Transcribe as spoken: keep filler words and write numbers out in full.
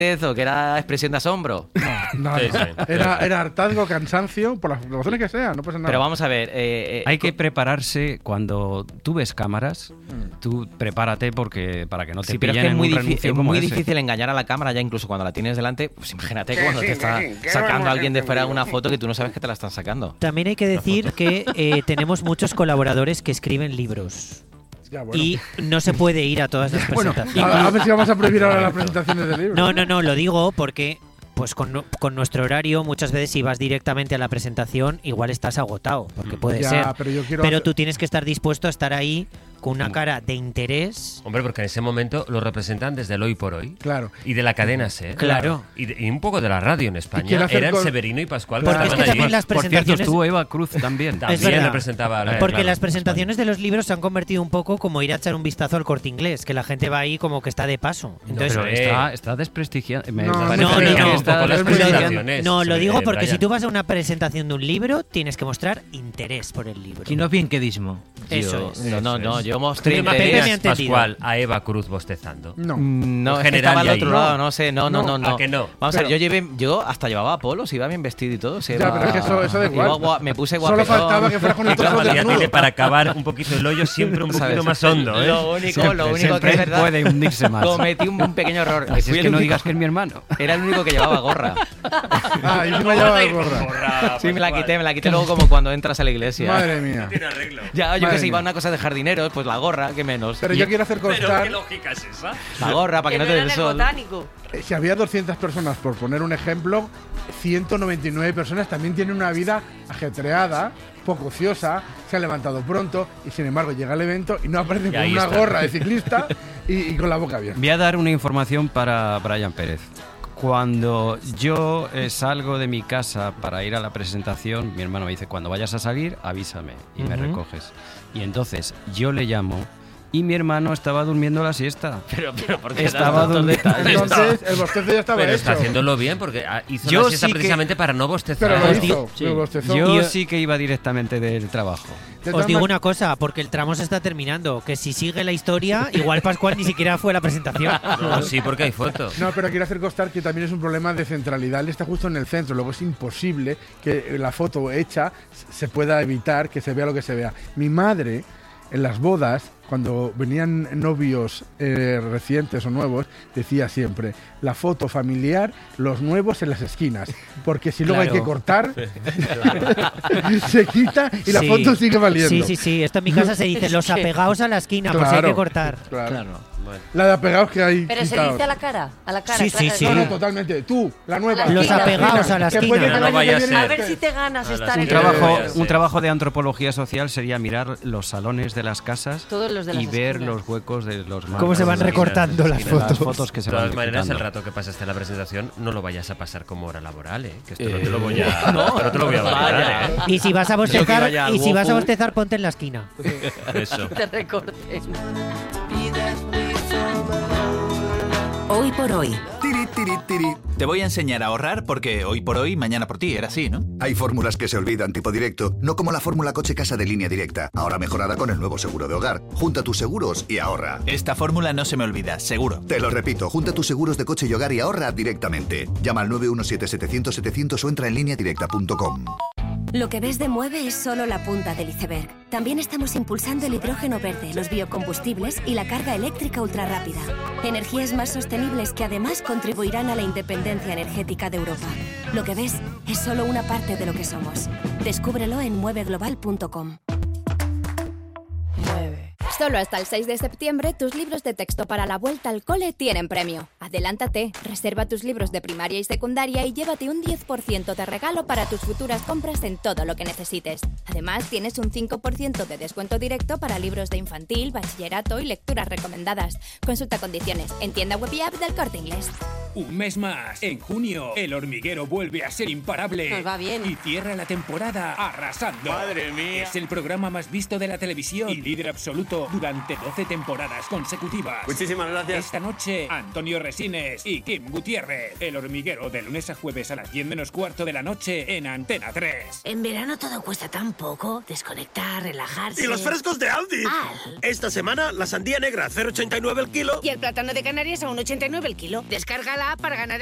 o que era expresión de asombro. No, no, Sí, no. sí. Era, era hartazgo, cansancio, por las razones que sean, no pasa nada. Pero vamos a ver. Eh, eh, Hay que prepararse cuando tú ves cámaras, tú prepárate porque para que no te Sí, pero es pillen que es en muy, un difi- renuncio es como muy ese. difícil engañar a la cámara ya incluso cuando la tienes delante. Pues imagínate que cuando sí, te que está sí, que sacando vamos a alguien de a fuera entender. una foto que tú no sabes que te la están sacando. También hay que decir que eh, tenemos muchos colaboradores que escriben libros. Ya, bueno. Y no se puede ir a todas las Bueno, presentaciones. a, a ver si vamos a prohibir ahora las presentaciones de libros. No, no, no, lo digo porque pues con, nu- con nuestro horario muchas veces si vas directamente a la presentación igual estás agotado, porque puede Ya, ser. pero yo quiero Pero hacer- tú tienes que estar dispuesto a estar ahí con una cara de interés. Hombre, porque en ese momento lo representan desde el Hoy por Hoy. Claro. Y de la cadena SER. Claro. Y, de- y un poco de la radio en Y España. quiero hacer Eran con- Severino y Pascual. Porque que es que estaban también allí. las Por cierto, presentaciones... estuvo Eva Cruz también. También verdad. representaba. Eh, Porque claro. las presentaciones de los libros se han convertido un poco como ir a echar un vistazo al Corte Inglés, que la gente va ahí como que está de paso. Entonces, Pero eh. está, está desprestigiando. Me No, parece no, que no, no. está Un poco las es muy presentaciones. no, lo digo eh, porque Brian. si tú vas a una presentación de un libro, tienes que mostrar interés por el libro. Y no bienquedismo. Eso Yo- es. No, no, no. Yo ¿Tú mostré te Pepe me ha interés. imaginas, entendido. Pascual, a Eva Cruz bostezando? No. Mm, No, En es que general, estaba al y ahí. otro No. lado, no sé, no, no, no, no. ¿A que no? Vamos a ver, Pero- yo llevé, yo hasta llevaba polos, iba bien vestido y todo. se Ya, iba- pero es que eso- eso da iba igual. gua- me puse Solo guapetón. faltaba que fuera con el Y claro, trozo ya desnudo. tiene para acabar un poquito el hoyo siempre un poquito ¿Sabes? más hondo, ¿eh? Lo único, Siempre, lo único siempre que es verdad. puede hundirse más. Cometí un, un pequeño error. Así Fui es el que no único- digas que es mi hermano. Era el único que llevaba gorra. Ah, y encima llevaba la gorra. Sí, me la quité, me la quité luego como cuando entras a la iglesia. Madre mía. Tiene arreglo. Ya, yo Madre que sé, iba mía. una cosa de jardineros, pues la gorra, que menos. Pero yo quiero hacer Pero constar qué lógica es esa. La gorra, para que no te dé el sol. eh, si había doscientas personas, por poner un ejemplo, ciento noventa y nueve personas también tienen una vida ajetreada, poco ociosa, se han levantado pronto y sin embargo llega el evento y no aparecen Y con ahí una está. gorra de ciclista y, y con la boca abierta. Voy a dar una información para Brian Pérez. Cuando yo eh, salgo de mi casa para ir a la presentación, mi hermano me dice, cuando vayas a salir, avísame y me Ujú. recoges. Y entonces yo le llamo y mi hermano estaba durmiendo la siesta. Pero, pero, ¿por qué Estaba tantos donde- detalles? Entonces el bostezo ya estaba Pero hecho. está haciéndolo bien porque ah, hizo Yo la siesta sí que- precisamente para no bostezar. Pero lo Os hizo, digo- lo bostezó. Yo Yo- sí que iba directamente del trabajo. De Os todas digo man- una cosa, porque el tramo se está terminando, que si sigue la historia, igual Pascual ni siquiera fue a la presentación. No, sí, porque hay fotos. No, pero quiero hacer constar que también es un problema de centralidad. Él está justo en el centro, luego es imposible que la foto hecha se pueda evitar que se vea lo que se vea. Mi madre, en las bodas, cuando venían novios eh, recientes o nuevos, decía siempre, la foto familiar, los nuevos en las esquinas, porque si luego hay Claro. que cortar, se quita y la Sí. foto sigue valiendo. Sí, sí, sí. Esto en mi casa se dice los apegados a la esquina, por si hay Claro. que cortar. Claro. La de apegados que hay. Pero se quitados. dice a la cara, a la cara. Sí, claro, sí, sí. No, claro. no, totalmente. Tú, la nueva. Los la apegados a la que esquina. puede que No el año vaya que a viene ser. A ver si te ganas A estar las en Un tres. trabajo, voy a hacer. un trabajo de antropología social sería mirar los salones de las casas Todos los de las y ver esquinas. los huecos de los ¿Cómo marcos se van de las recortando las esquinas, fotos? Las fotos que se De van todas maneras, el quitando. rato que pasaste en la presentación no lo vayas a pasar como hora laboral, ¿eh? Que esto no Eh, te lo voy a, no, no te lo voy a valorar, vaya. ¿eh? Y si vas a Yo que bostezar, vaya al y si vas a Wofu. bostezar, ponte en la esquina. Eso. Te recortes. Hoy por hoy. Tiri, tiri, tiri. Te voy a enseñar a ahorrar porque hoy por hoy, mañana por ti, era así, ¿no? Hay fórmulas que se olvidan tipo directo, no como la fórmula coche-casa de Línea Directa, ahora mejorada con el nuevo seguro de hogar. Junta tus seguros y ahorra. Esta fórmula no se me olvida, seguro. Te lo repito, junta tus seguros de coche y hogar y ahorra directamente. Llama al nueve uno siete, setecientos, setecientos o entra en línea directa punto com. Lo que ves de Mueve es solo la punta del iceberg. También estamos impulsando el hidrógeno verde, los biocombustibles y la carga eléctrica ultrarrápida. Energías más sostenibles que además contribuirán a la independencia energética de Europa. Lo que ves es solo una parte de lo que somos. Descúbrelo en mueve global punto com. Solo hasta el seis de septiembre, tus libros de texto para la vuelta al cole tienen premio. Adelántate, reserva tus libros de primaria y secundaria y llévate un diez por ciento de regalo para tus futuras compras en todo lo que necesites. Además, tienes un cinco por ciento de descuento directo para libros de infantil, bachillerato y lecturas recomendadas. Consulta condiciones en tienda web y app del Corte Inglés. Un mes más. En junio, El Hormiguero vuelve a ser imparable. Nos va bien. Y cierra la temporada arrasando. ¡Madre mía! Es el programa más visto de la televisión y líder absoluto durante doce temporadas consecutivas. Muchísimas gracias. Esta noche, Antonio Resines y Kim Gutiérrez. El Hormiguero, de lunes a jueves a las diez menos cuarto de la noche en Antena tres. En verano todo cuesta tan poco. Desconectar, relajarse. ¡Y los frescos de Aldi! Al. Esta semana, la sandía negra a cero coma ochenta y nueve el kilo. Y el plátano de Canarias a uno coma ochenta y nueve el kilo. Descarga la la app para ganar